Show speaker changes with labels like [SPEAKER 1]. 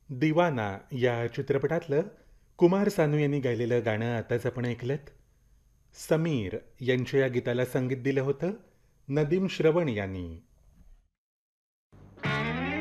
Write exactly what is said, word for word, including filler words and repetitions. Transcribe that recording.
[SPEAKER 1] दिवाना या चित्रपटातलं कुमार सानू यांनी गायलेलं गाणं आताच आपण ऐकलंत. समीर यांच्या या गीताला संगीत दिलं होतं नदीम श्रवण यांनी.